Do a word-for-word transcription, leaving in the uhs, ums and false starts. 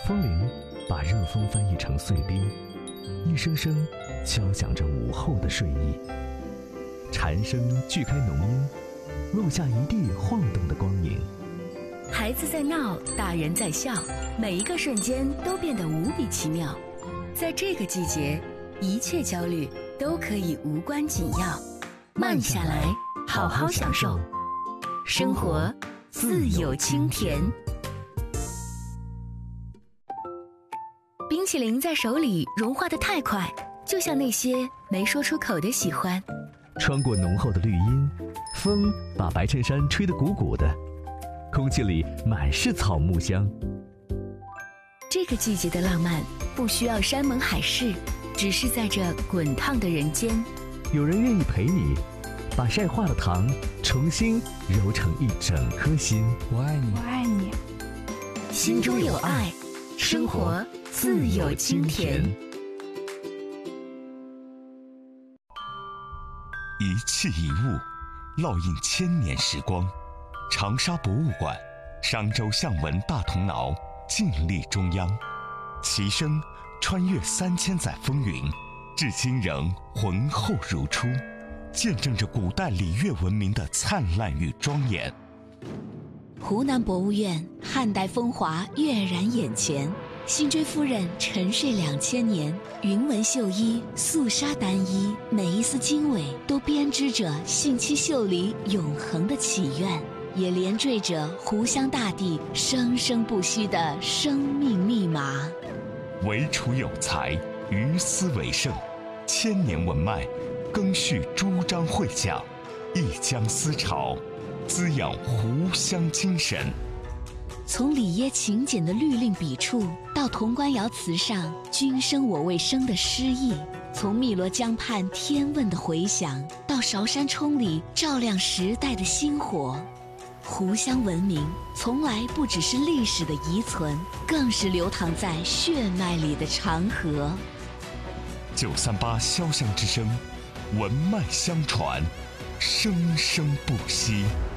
风铃把热风翻译成碎冰，一声声敲响着午后的睡意。蝉声锯开浓荫，录下一地晃动的光影。 孩子在闹，大人在笑，每一个瞬间都变得无比奇妙。在这个季节，一切焦虑都可以无关紧要，慢下来，好好享受生活，自有清甜。冰淇淋在手里融化得太快，就像那些没说出口的喜欢。 穿过浓厚的绿荫，风把白衬衫吹得鼓鼓的，空气里满是草木香。 这个季节的浪漫不需要山盟海誓，只是在这滚烫的人间， 有人愿意陪你，把晒化的糖重新揉成一整颗心。 我爱你， 我爱你， 心中有爱，生活自有清甜。 一器一物，烙印千年时光。长沙博物馆，商周象纹大铜挠静立中央，其声穿越三千载风云，至今仍浑厚如初，见证着古代礼乐文明的灿烂与庄严。 湖南博物院汉代风华跃然眼前，辛追夫人沉睡两千年，云纹绣衣，素纱单衣，每一丝经纬都编织着信息秀里永恒的祈愿，也连缀着湖湘大地生生不息的生命密码。 惟楚有才，于斯为盛，千年文脉，更续朱张会讲，一江思潮，滋养湖湘精神。 从里耶勤俭的律令笔触，到潼关窑瓷上君生我未生的诗意，从汨罗江畔天问的回响，到韶山冲里照亮时代的星火，湖湘文明从来不只是历史的遗存，更是流淌在血脉里的长河。 九三八潇湘之声，文脉相传，生生不息。